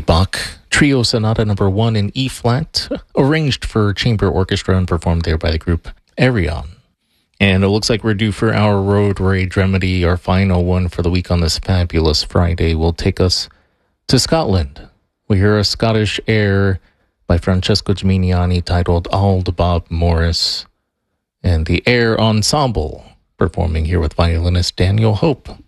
Bach Trio Sonata Number 1 in E-flat, arranged for chamber orchestra and performed there by the group Arion. And it looks like we're due for our Road Rage Remedy. Our final one for the week on this fabulous Friday will take us to Scotland. We hear a Scottish air by Francesco Gimignani titled Auld Bob Morris, and the Air Ensemble performing here with violinist Daniel Hope.